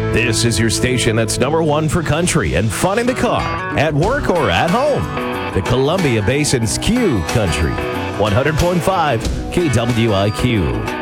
This is your station that's number one for country and fun in the car, at work, or at home. The Columbia Basin's Q Country, 100.5 KWIQ.